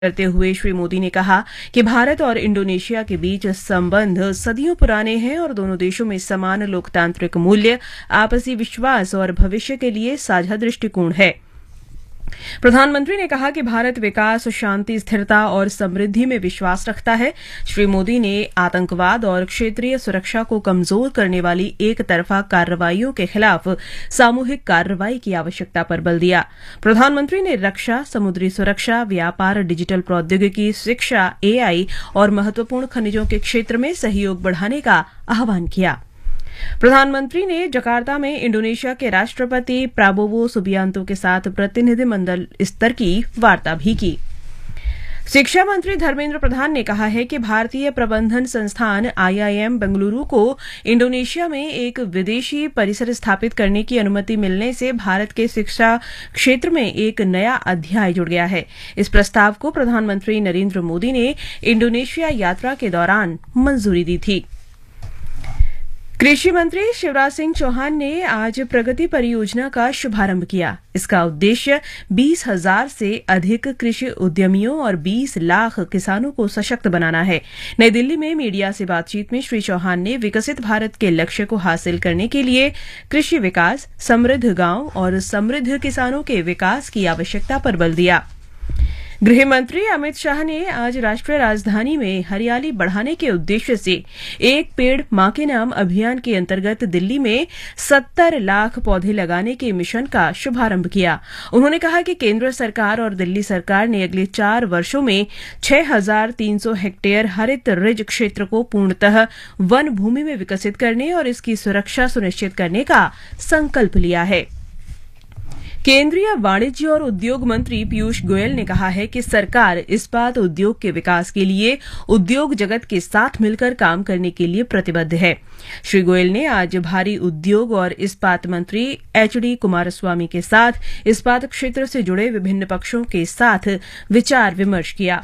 करते हुए श्री मोदी ने कहा कि भारत और इंडोनेशिया के बीच संबंध सदियों पुराने हैं और दोनों देशों में समान लोकतांत्रिक मूल्य, आपसी विश्वास और भविष्य के लिए साझा दृष्टिकोण है। प्रधानमंत्री ने कहा कि भारत विकास, शांति, स्थिरता और समृद्धि में विश्वास रखता है। श्री मोदी ने आतंकवाद और क्षेत्रीय सुरक्षा को कमजोर करने वाली एक तरफा कार्रवाइयों के खिलाफ सामूहिक कार्रवाई की आवश्यकता पर बल दिया। प्रधानमंत्री ने रक्षा, समुद्री सुरक्षा, व्यापार, डिजिटल प्रौद्योगिकी, शिक्षा, एआई और महत्वपूर्ण खनिजों के क्षेत्र में सहयोग बढ़ाने का आह्वान किया। प्रधानमंत्री ने जकार्ता में इंडोनेशिया के राष्ट्रपति प्राबोवो सुबियांतो के साथ प्रतिनिधिमंडल स्तर की वार्ता भी की। शिक्षा मंत्री धर्मेंद्र प्रधान ने कहा है कि भारतीय प्रबंधन संस्थान IIM बेंगलुरु को इंडोनेशिया में एक विदेशी परिसर स्थापित करने की अनुमति मिलने से भारत के शिक्षा क्षेत्र में एक नया अध्याय जुड़ गया है। इस प्रस्ताव को प्रधानमंत्री नरेंद्र मोदी ने इंडोनेशिया यात्रा के दौरान मंजूरी दी थी। कृषि मंत्री शिवराज सिंह चौहान ने आज प्रगति परियोजना का शुभारंभ किया। इसका उद्देश्य 20,000 से अधिक कृषि उद्यमियों और 20 लाख किसानों को सशक्त बनाना है। नई दिल्ली में मीडिया से बातचीत में श्री चौहान ने विकसित भारत के लक्ष्य को हासिल करने के लिए कृषि विकास, समृद्ध गांव और समृद्ध किसानों के विकास की आवश्यकता पर बल दिया। गृह मंत्री अमित शाह ने आज राष्ट्रीय राजधानी में हरियाली बढ़ाने के उद्देश्य से एक पेड़ मां के नाम अभियान के अंतर्गत दिल्ली में 70 लाख पौधे लगाने के मिशन का शुभारंभ किया। उन्होंने कहा कि केंद्र सरकार और दिल्ली सरकार ने अगले 4 वर्षों में 6,300 हेक्टेयर हरित रिज क्षेत्र को पूर्णतः वन भूमि में विकसित करने और इसकी सुरक्षा सुनिश्चित करने का संकल्प लिया है। केंद्रीय वाणिज्य और उद्योग मंत्री पीयूष गोयल ने कहा है कि सरकार इस्पात उद्योग के विकास के लिए उद्योग जगत के साथ मिलकर काम करने के लिए प्रतिबद्ध है। श्री गोयल ने आज भारी उद्योग और इस्पात मंत्री HD कुमारस्वामी के साथ इस्पात क्षेत्र से जुड़े विभिन्न पक्षों के साथ विचार विमर्श किया।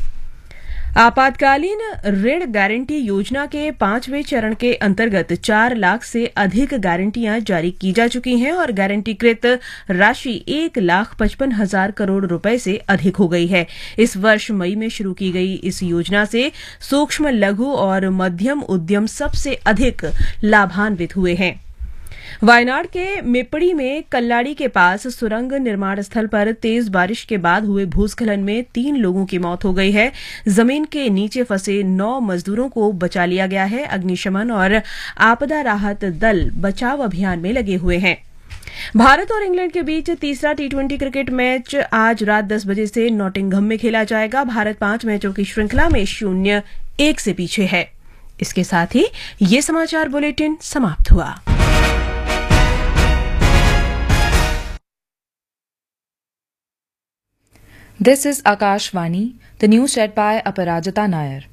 आपातकालीन ऋण गारंटी योजना के 5वें चरण के अंतर्गत 4 लाख से अधिक गारंटियां जारी की जा चुकी हैं और गारंटीकृत राशि 1,55,000 करोड़ रुपए से अधिक हो गई है। इस वर्ष मई में शुरू की गई इस योजना से सूक्ष्म, लघु और मध्यम उद्यम सबसे अधिक लाभान्वित हुए हैं। वायनाड के मिपड़ी में कल्लाड़ी के पास सुरंग निर्माण स्थल पर तेज बारिश के बाद हुए भूस्खलन में 3 लोगों की मौत हो गई है। जमीन के नीचे फंसे 9 मजदूरों को बचा लिया गया है। अग्निशमन और आपदा राहत दल बचाव अभियान में लगे हुए हैं। भारत और इंग्लैंड के बीच तीसरा T20 क्रिकेट मैच आज रात 10 बजे से नॉटिंघम में खेला जाएगा। भारत 5 मैचों की श्रृंखला में 0-1 से पीछे है। इसके साथ ही ये समाचार बुलेटिन समाप्त हुआ। This is Akashvani, the news read by Aparajita Nair.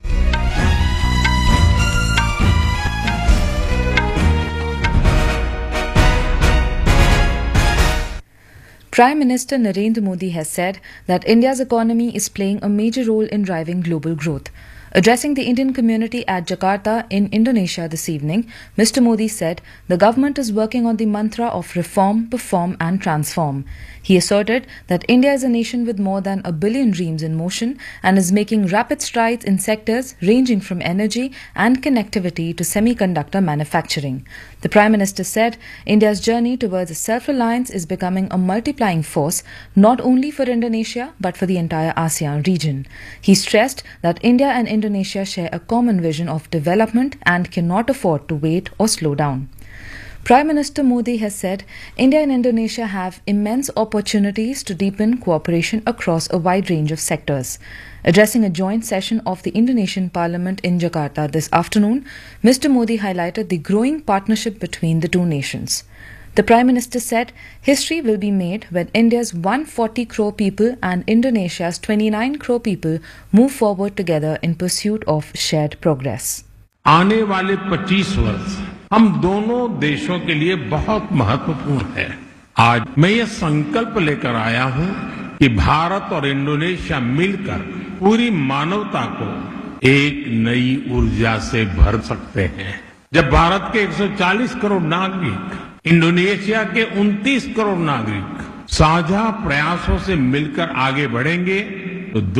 Prime Minister Narendra Modi has said that India's economy is playing a major role in driving global growth. Addressing the Indian community at Jakarta in Indonesia this evening, Mr. Modi said the government is working on the mantra of reform, perform and transform. He asserted that India is a nation with more than 1 billion dreams in motion and is making rapid strides in sectors ranging from energy and connectivity to semiconductor manufacturing. The Prime Minister said India's journey towards self-reliance is becoming a multiplying force not only for Indonesia but for the entire ASEAN region. He stressed that India and Indonesia share a common vision of development and cannot afford to wait or slow down. Prime Minister Modi has said India and Indonesia have immense opportunities to deepen cooperation across a wide range of sectors. Addressing a joint session of the Indonesian Parliament in Jakarta this afternoon, Mr. Modi highlighted the growing partnership between the two nations. The Prime Minister said history will be made when India's 140 crore people and Indonesia's 29 crore people move forward together in pursuit of shared progress. आने वाले 25 वर्ष हम दोनों देशों के लिए बहुत महत्वपूर्ण है। आज मैं ये संकल्प लेकर आया हूं कि भारत और इंडोनेशिया मिलकर पूरी मानवता को एक नई ऊर्जा से भर सकते हैं। जब भारत के 140 करोड़ नागरिक, इंडोनेशिया के 29 करोड़ नागरिक साझा प्रयासों से मिलकर आगे बढ़ेंगे तो